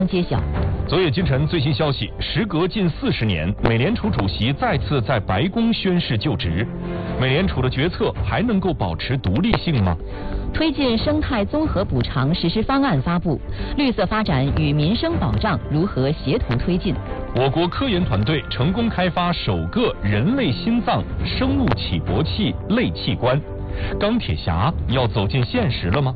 揭晓。 昨夜今晨最新消息，时隔近40年，美联储主席再次在白宫宣誓就职。美联储的决策还能够保持独立性吗？ 推进生态综合补偿实施方案发布，绿色发展与民生保障如何协同推进？ 我国科研团队成功开发首个人类心脏生物起搏器类器官，钢铁侠要走进现实了吗？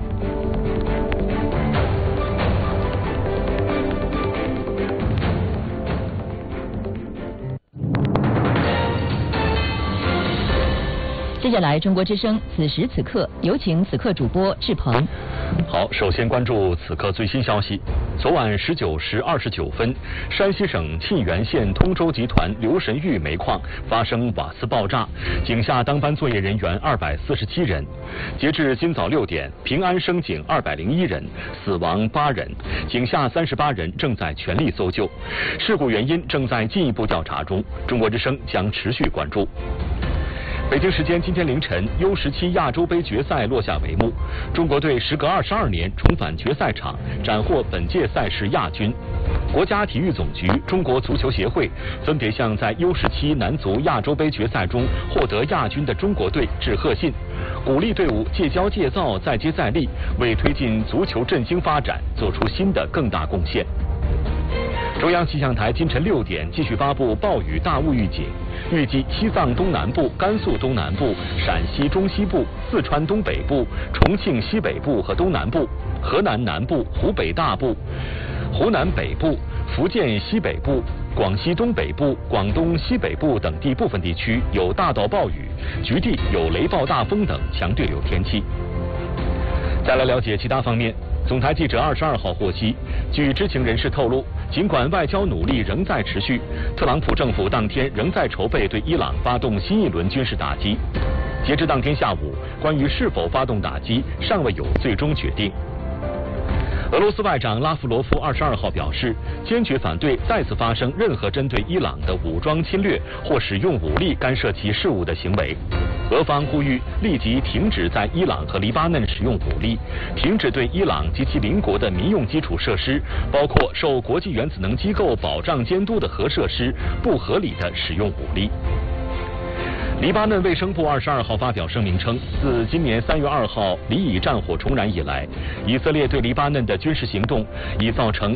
接下来，中国之声此时此刻，有请此刻主播志鹏。 好，首先关注此刻最新消息。昨晚19时29分，山西省沁源县通州集团刘神峪煤矿发生瓦斯爆炸，井下当班作业人员247人。截至今早6点，平安升井201人，死亡8人，井下38人正在全力搜救，事故原因正在进一步调查中。中国之声将持续关注。北京时间今天凌晨，U17亚洲杯决赛落下帷幕，中国队时隔22年重返决赛场，斩获本届赛事亚军。国家体育总局、中国足球协会分别向在 U17男足亚洲杯决赛中获得亚军的中国队致贺信，鼓励队伍戒骄戒躁，再接再厉，为推进足球振兴发展做出新的更大贡献。中央气象台今晨6点继续发布暴雨大雾预警，预计西藏东南部、甘肃东南部、陕西中西部、四川东北部、重庆西北部和东南部、河南南部、湖北大部、湖南北部、福建西北部、广西东北部、广东西北部等地部分地区有大到暴雨，局地有雷暴大风等强对流天气。再来了解其他方面。总台记者22号获悉，据知情人士透露，尽管外交努力仍在持续，特朗普政府当天仍在筹备对伊朗发动新一轮军事打击。截至当天下午，关于是否发动打击尚未有最终决定。俄罗斯外长拉夫罗夫22号表示，坚决反对再次发生任何针对伊朗的武装侵略或使用武力干涉其事务的行为。俄方呼吁立即停止在伊朗和黎巴嫩使用武力，停止对伊朗及其邻国的民用基础设施，包括受国际原子能机构保障监督的核设施，不合理的使用武力。黎巴嫩卫生部22号发表声明称，自今年3月2号黎以战火重燃以来，以色列对黎巴嫩的军事行动已造成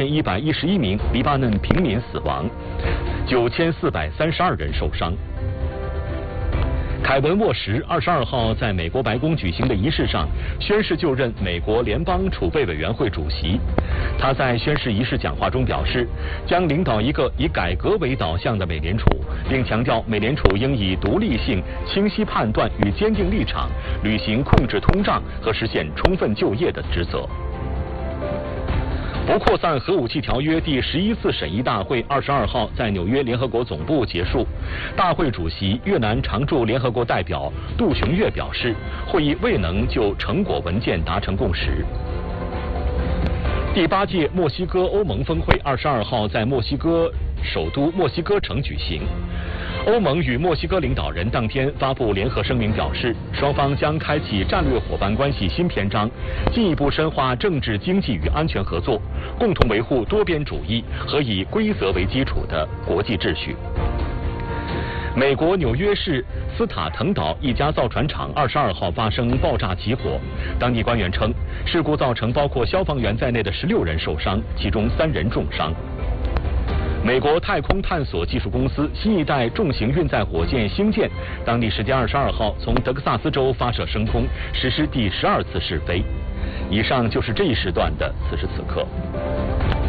3111名黎巴嫩平民死亡，9432人受伤。凯文·沃什22号在美国白宫举行的仪式上宣誓就任美国联邦储备委员会主席。他在宣誓仪式讲话中表示，将领导一个以改革为导向的美联储，并强调美联储应以独立性、清晰判断与坚定立场，履行控制通胀和实现充分就业的职责。不扩散核武器条约第11次审议大会22号在纽约联合国总部结束。大会主席越南常驻联合国代表杜雄岳表示，会议未能就成果文件达成共识。第8届墨西哥欧盟峰会22号在墨西哥首都墨西哥城举行。欧盟与墨西哥领导人当天发布联合声明，表示双方将开启战略伙伴关系新篇章，进一步深化政治、经济与安全合作，共同维护多边主义和以规则为基础的国际秩序。美国纽约市斯塔滕岛一家造船厂22号发生爆炸起火，当地官员称，事故造成包括消防员在内的16人受伤，其中3人重伤。美国太空探索技术公司新一代重型运载火箭星舰，当地时间22号从德克萨斯州发射升空，实施第12次试飞。以上就是这一时段的此时此刻。